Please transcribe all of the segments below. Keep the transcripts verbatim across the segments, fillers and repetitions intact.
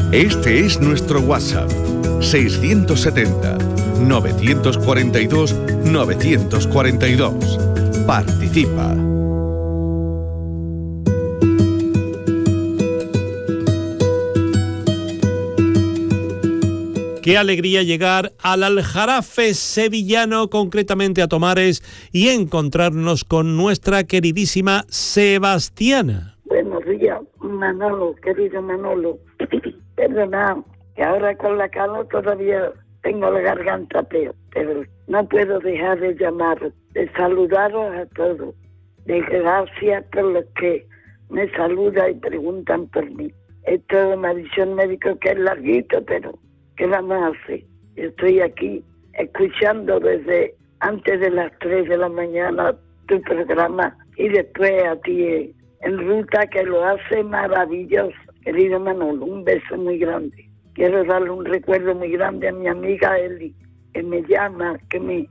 Este es nuestro WhatsApp, seiscientos setenta, novecientos cuarenta y dos, novecientos cuarenta y dos. Participa. Qué alegría llegar al Aljarafe sevillano, concretamente a Tomares, y encontrarnos con nuestra queridísima Sebastiana. Buenos días, Manolo, querido Manolo. Perdona, que ahora con la calor todavía tengo la garganta peor, pero no puedo dejar de llamar, de saludaros a todos. De gracias por los que me saludan y preguntan por mí. Esto me ha dicho el médico que es larguito, pero ¿qué vamos a hacer? Yo estoy aquí escuchando desde antes de las tres de la mañana tu programa y después a ti en ruta, que lo hace maravilloso. Querido Manolo, un beso muy grande. Quiero darle un recuerdo muy grande a mi amiga Eli, que me llama, que me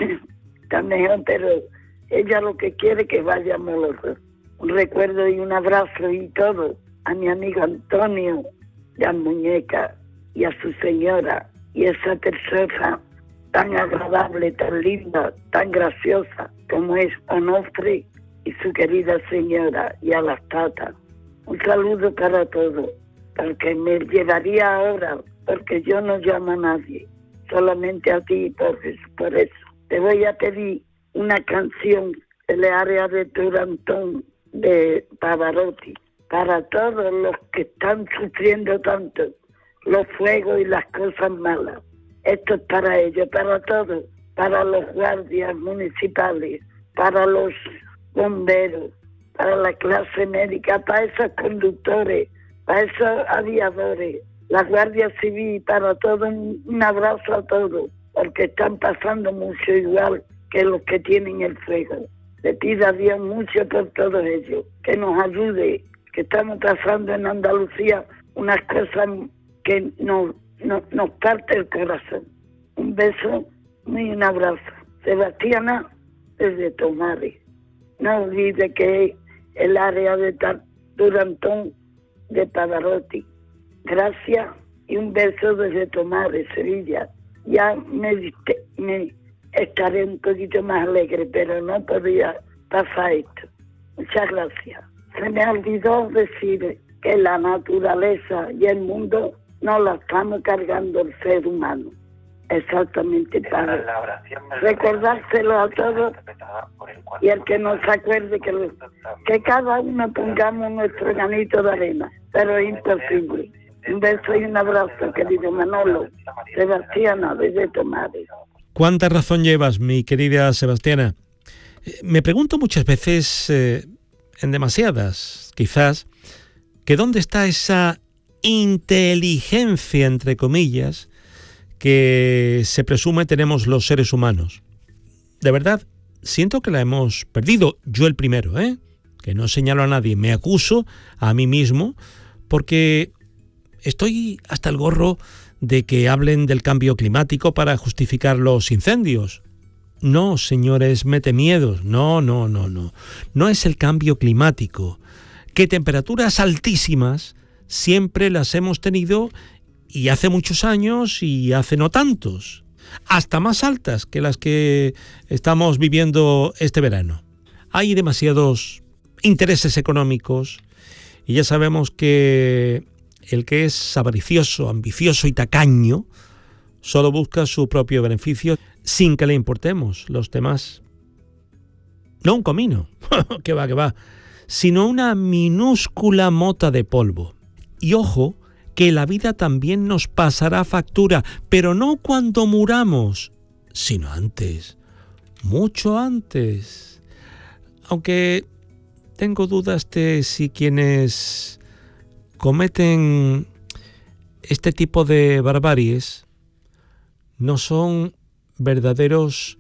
está mejor, pero ella lo que quiere es que vayamos los dos. Un recuerdo y un abrazo y todo a mi amigo Antonio, la muñeca, y a su señora, y esa persona tan agradable, tan linda, tan graciosa como es Onofre y su querida señora, y a las tatas. Un saludo para todos, porque me llevaría ahora, porque yo no llamo a nadie, solamente a ti, por eso, por eso. Te voy a pedir una canción del área de Turantón, de Pavarotti, para todos los que están sufriendo tanto los fuegos y las cosas malas. Esto es para ellos, para todos, para los guardias municipales, para los bomberos, para la clase médica, para esos conductores, para esos aviadores, la Guardia Civil, para todo, un, un abrazo a todos, porque están pasando mucho igual que los que tienen el fuego. Le pido a Dios mucho por todos ellos, que nos ayude, que estamos pasando en Andalucía unas cosas que nos, nos, nos parte el corazón. Un beso y un abrazo. Sebastiana, desde Tomares. No olvide que el área de Turantón de Pavarotti. Gracias y un beso desde Tomares, Sevilla. Ya me, me estaré un poquito más alegre, pero no podía pasar esto. Muchas gracias. Se me olvidó decir que la naturaleza y el mundo no la estamos cargando el ser humano. Exactamente, para recordárselo a todos, y el que no se acuerde que, lo, que cada uno pongamos nuestro granito de arena, pero es imposible. Un beso y un abrazo, querido Manolo. Sebastiana, desde Tomares. ¿Cuánta razón llevas, mi querida Sebastiana? Me pregunto muchas veces, eh, en demasiadas, quizás, que dónde está esa inteligencia, entre comillas, que se presume tenemos los seres humanos. De verdad, siento que la hemos perdido. Yo el primero, ¿eh? Que no señalo a nadie, me acuso a mí mismo, porque estoy hasta el gorro de que hablen del cambio climático para justificar los incendios. No, señores, mete miedos. No, no, no, no. No es el cambio climático. Que temperaturas altísimas siempre las hemos tenido, y hace muchos años y hace no tantos, hasta más altas que las que estamos viviendo este verano. Hay demasiados intereses económicos y ya sabemos que el que es avaricioso, ambicioso y tacaño solo busca su propio beneficio sin que le importemos los demás. No un comino, que va, que va, sino una minúscula mota de polvo. Y ojo, que la vida también nos pasará factura, pero no cuando muramos, sino antes, mucho antes. Aunque tengo dudas de si quienes cometen este tipo de barbaries no son verdaderos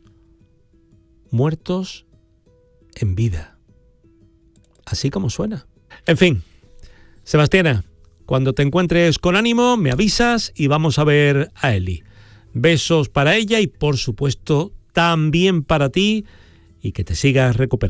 muertos en vida. Así como suena. En fin, Sebastiana, cuando te encuentres con ánimo, me avisas y vamos a ver a Eli. Besos para ella y, por supuesto, también para ti, y que te sigas recuperando.